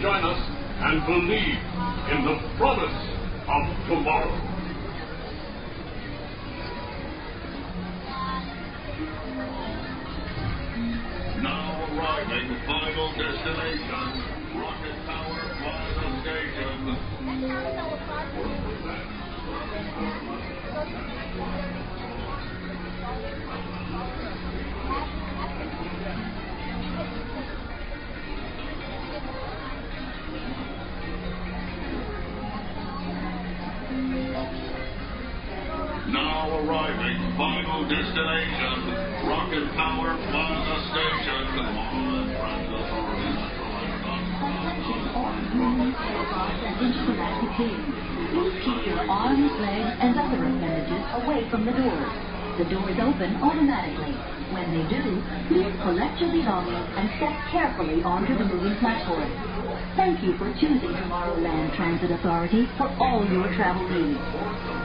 join us and believe in the promise of tomorrow. Now arriving, final destination, Rocket Tower Plaza Station. Now arriving, final destination, Rocket Tower Plaza Station. Please keep your arms, legs, and other appendages away from the doors. The doors open automatically. When they do, please collect your belongings and step carefully onto the moving platform. Thank you for choosing Tomorrowland Transit Authority for all your travel needs.